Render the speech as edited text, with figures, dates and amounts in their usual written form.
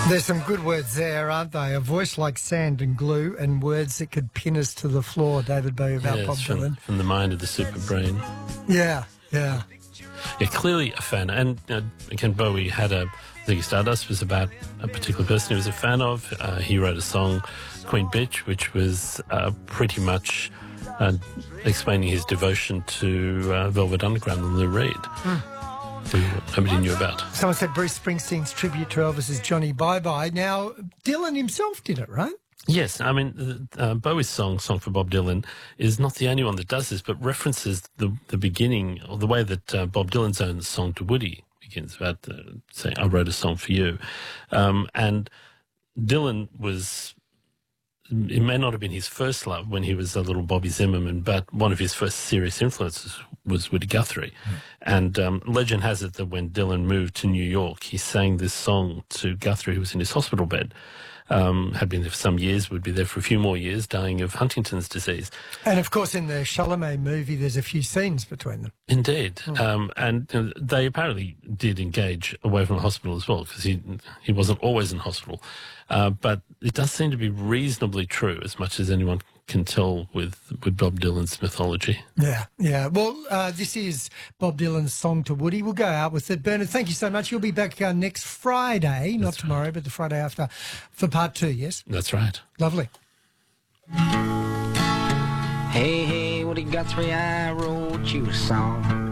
There's some good words there, aren't they? A voice like sand and glue and words that could pin us to the floor, David Bowie about Bob Dylan. From the mind of the super brain. Yeah. Yeah, clearly a fan. And again, Bowie had Ziggy Stardust was about a particular person he was a fan of. He wrote a song, Queen Bitch, which was pretty much explaining his devotion to Velvet Underground and Lou Reed. Who nobody knew about. Someone said Bruce Springsteen's tribute to Elvis is Johnny Bye Bye. Now, Dylan himself did it, right? Yes, I mean, Bowie's Song for Bob Dylan is not the only one that does this, but references the beginning, or the way that Bob Dylan's own song to Woody begins, about saying, I wrote a song for you. And Dylan was, it may not have been his first love when he was a little Bobby Zimmerman, but one of his first serious influences was Woody Guthrie. And legend has it that when Dylan moved to New York, he sang this song to Guthrie, who was in his hospital bed. Had been there for some years, would be there for a few more years, dying of Huntington's disease. And, of course, in the Chalamet movie, there's a few scenes between them. Indeed. And they apparently did engage away from the hospital as well, because he wasn't always in hospital. But it does seem to be reasonably true, as much as anyone can tell with Bob Dylan's mythology. Yeah. Well, this is Bob Dylan's Song to Woody. We'll go out with it. Bernard, thank you so much. You'll be back next Friday, not tomorrow, but the Friday after, for part 2, yes? That's right. Lovely. Hey, Woody Guthrie, I wrote you a song.